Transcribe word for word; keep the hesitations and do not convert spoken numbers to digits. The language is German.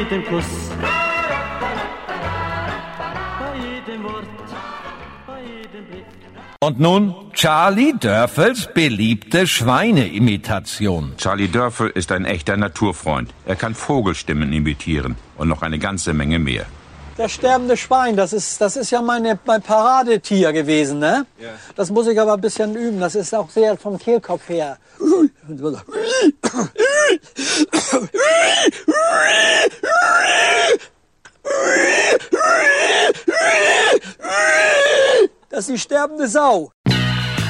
jedem Kuss, bei jedem Wort, bei jedem Blick. Und nun Charlie Dörfels beliebte Schweineimitation. Charlie Dörfel ist ein echter Naturfreund. Er kann Vogelstimmen imitieren und noch eine ganze Menge mehr. Das sterbende Schwein, das ist, das ist ja meine, mein Paradetier gewesen, ne? Ja. Das muss ich aber ein bisschen üben. Das ist auch sehr vom Kehlkopf her. Das ist die sterbende Sau.